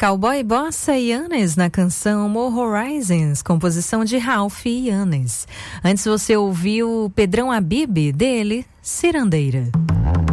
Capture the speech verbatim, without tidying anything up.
Cowboy Bossa e Yanes na canção More Horizons, composição de Ralph e Yanes. Antes você ouviu Pedrão Habib, dele, Cirandeira.